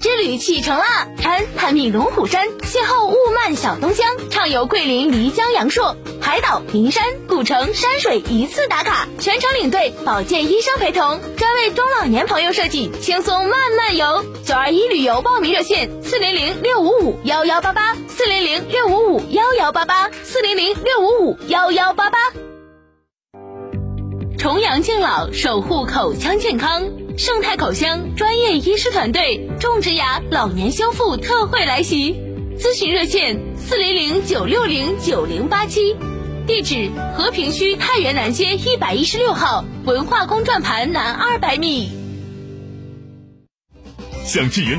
之旅启程啦！探秘龙虎山，邂逅雾漫小东乡，畅游桂林漓江阳朔，海岛、名山、古城、山水一次打卡，全程领队、保健医生陪同，专为中老年朋友设计，轻松慢慢游。921旅游报名热线：400-655-118，400-655-118，400-655-118。重阳敬老，守护口腔健康。盛泰口腔专业医师团队种植牙老年修复特惠来袭，咨询热线400-960-9087，地址和平区太原南街116号文化宫转盘南200米。 想支援